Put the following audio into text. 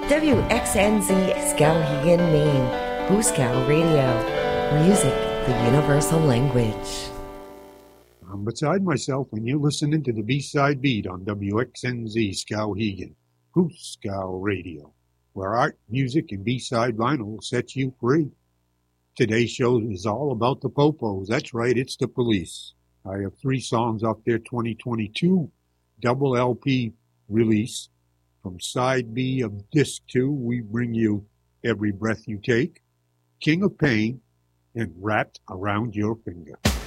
WXNZ Skowhegan, Maine. Hooskow Radio. Music, the universal language. I'm beside myself when you're listening to the B-Side Beat on WXNZ Skowhegan, Hooskow Radio, where art, music, and B-Side vinyl sets you free. Today's show is all about the Popos. That's right, it's the Police. I have 3 songs off their 2022 double LP release. From side B of disc 2, we bring you Every Breath You Take, King of Pain, and Wrapped Around Your Finger.